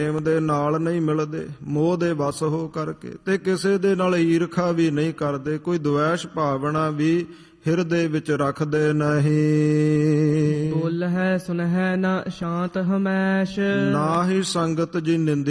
ਪ੍ਰੇਮ ਦੇ ਨਾਲ ਨਹੀਂ ਮਿਲਦੇ, ਮੋਹ ਦੇ ਵਸ ਹੋ ਕਰਕੇ, ਤੇ ਕਿਸੇ ਦੇ ਨਾਲ ਈਰਖਾ ਵੀ ਨਹੀਂ ਕਰਦੇ, ਕੋਈ ਦੁਆਸ਼ ਭਾਵਨਾ ਵੀ ਹਿਰਦੇ ਵਿੱਚ ਰੱਖਦੇ ਨਹੀਂ। ਬੋਲਹਿ ਸੁਨਹਿ ਨਾ ਸ਼ਾਂਤ ਹਮੈਸ਼, ਨਾ ਹੀ ਸੰਗਤ ਜੀ ਨਿੰਦੀ